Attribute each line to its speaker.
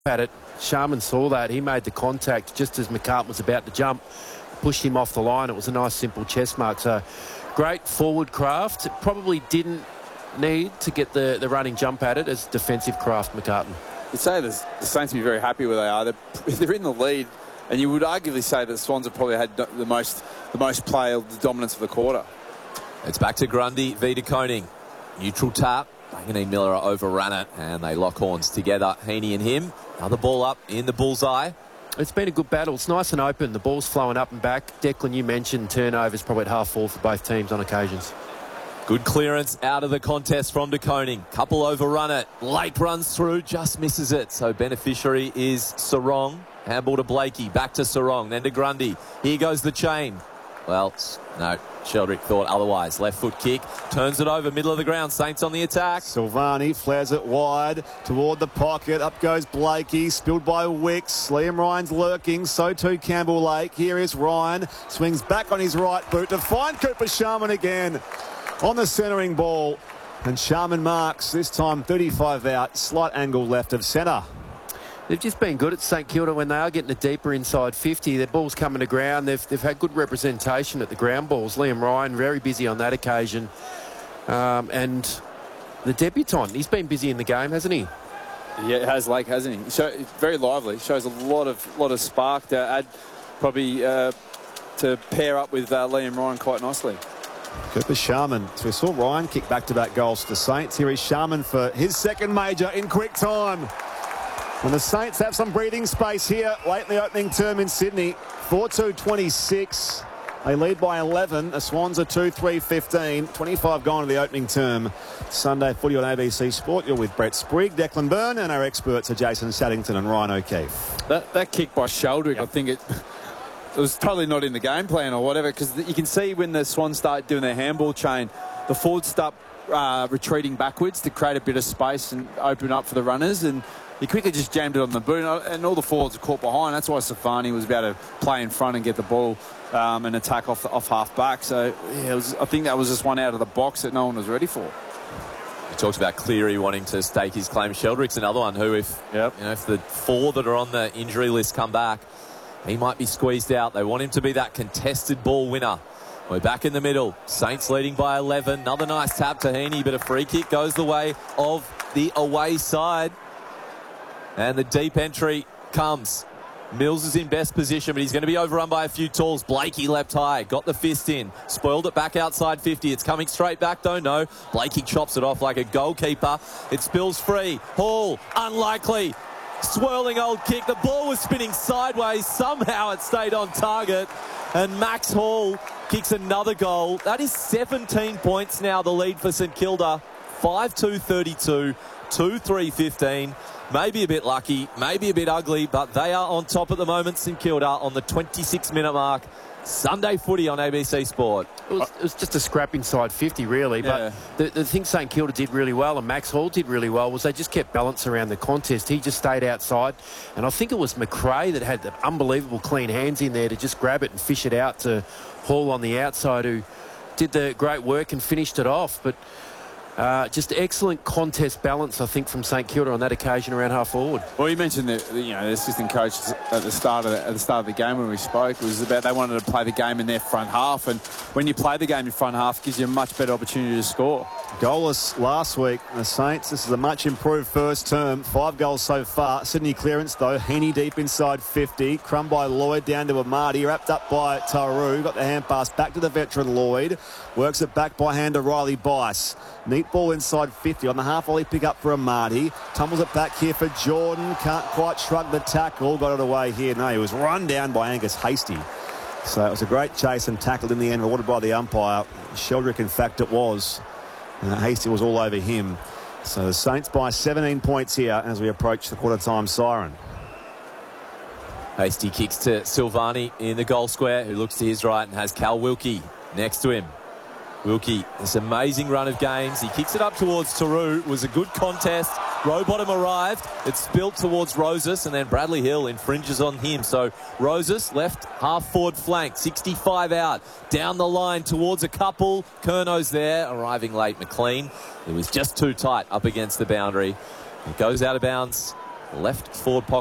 Speaker 1: at it. Sharman saw that. He made the contact just as McCartan was about to jump, pushed him off the line. It was a nice simple chest mark. So great forward craft. It probably didn't need to get the running jump at it as defensive craft, McCartan.
Speaker 2: You'd say the Saints would be very happy where they are. They're in the lead, and you would arguably say that the Swans have probably had the most play, the dominance of the quarter.
Speaker 3: It's back to Grundy v De Koning. Neutral tap. Manganese Miller overran it, and they lock horns together. Heaney and him. Another ball up in the bullseye.
Speaker 1: It's been a good battle. It's nice and open. The ball's flowing up and back. Declan, you mentioned turnovers probably at half forward for both teams on occasions.
Speaker 3: Good clearance out of the contest from De Koning. Couple overrun it. Lake runs through, just misses it. So beneficiary is Sarong. Handball to Blakey. Back to Sarong. Then to Grundy. Here goes the chain. Well, no. Sheldrick thought otherwise. Left foot kick. Turns it over. Middle of the ground. Saints on the attack.
Speaker 4: Silvani flares it wide toward the pocket. Up goes Blakey. Spilled by Wicks. Liam Ryan's lurking. So too Campbell Lake. Here is Ryan. Swings back on his right boot to find Cooper Sharman again on the centering ball. And Sharman marks. This time 35 out. Slight angle left of centre.
Speaker 1: They've just been good at St Kilda when they are getting it deeper inside 50. Their ball's coming to ground. They've had good representation at the ground balls. Liam Ryan very busy on that occasion. And the debutant, he's been busy in the game, hasn't he?
Speaker 2: Yeah, it has, Lake, hasn't he? Very lively. Shows a lot of spark to add, probably to pair up with Liam Ryan quite nicely.
Speaker 4: Cooper Sharman. So we saw Ryan kick back-to-back goals to the Saints. Here is Sharman for his second major in quick time. And the Saints have some breathing space here late in the opening term in Sydney. 4-2-26. They lead by 11. The Swans are 2-3-15. 25 gone to the opening term. Sunday footy on ABC Sport. You're with Brett Sprigg, Declan Byrne, and our experts are Jason Saddington and Ryan O'Keefe.
Speaker 2: That kick by Sheldrick, yep. I think it was totally not in the game plan or whatever, because you can see when the Swans start doing their handball chain, the forwards start retreating backwards to create a bit of space and open up for the runners, and he quickly just jammed it on the boot, and all the forwards are caught behind. That's why Safani was able to play in front and get the ball and attack off half back. So yeah, I think that was just one out of the box that no one was ready for.
Speaker 3: He talks about Cleary wanting to stake his claim. Sheldrick's another one who, if the four that are on the injury list come back, he might be squeezed out. They want him to be that contested ball winner. We're back in the middle. Saints leading by 11. Another nice tap to Heaney, but a free kick goes the way of the away side. And the deep entry comes. Mills is in best position, but he's going to be overrun by a few talls. Blakey leapt high, got the fist in, spoiled it back outside 50. It's coming straight back, though. No, Blakey chops it off like a goalkeeper. It spills free. Hall, unlikely. Swirling old kick. The ball was spinning sideways. Somehow it stayed on target. And Max Hall kicks another goal. That is 17 points now, the lead for St Kilda. 5-2-32, 2-3-15. Maybe a bit lucky, maybe a bit ugly, but they are on top at the moment, St Kilda, on the 26-minute mark. Sunday footy on ABC Sport.
Speaker 1: It was just a scrap inside 50, really. But the thing St Kilda did really well, and Max Hall did really well, was they just kept balance around the contest. He just stayed outside. And I think it was McRae that had the unbelievable clean hands in there to just grab it and fish it out to Hall on the outside, who did the great work and finished it off. But just excellent contest balance, I think, from St Kilda on that occasion around half forward.
Speaker 2: Well, you mentioned the assistant coach at the start of the game when we spoke was about they wanted to play the game in their front half, and when you play the game in front half, it gives you a much better opportunity to score.
Speaker 4: Goalless last week, the Saints. This is a much improved first term. 5 goals so far. Sydney clearance though. Heaney deep inside 50. Crumb by Lloyd down to Amadi. Wrapped up by Taru. Got the hand pass back to the veteran Lloyd. Works it back by hand to Riley Bice. Neat ball inside 50 on the half volley pick up for Amadi. Tumbles it back here for Jordan. Can't quite shrug the tackle. Got it away here. No, he was run down by Angus Hastie. So it was a great chase and tackled in the end, rewarded by the umpire. Sheldrick, in fact, it was. Hastie was all over him. So the Saints by 17 points here as we approach the quarter-time siren.
Speaker 3: Hastie kicks to Silvani in the goal square, who looks to his right and has Cal Wilkie next to him. Wilkie, this amazing run of games. He kicks it up towards Taru. It was a good contest. Rowbottom arrived. It spilled towards Rosas, and then Bradley Hill infringes on him. So Rosas left half forward flank, 65 out. Down the line towards a couple. Curno's there, arriving late. McLean. It was just too tight up against the boundary. It goes out of bounds left forward pocket.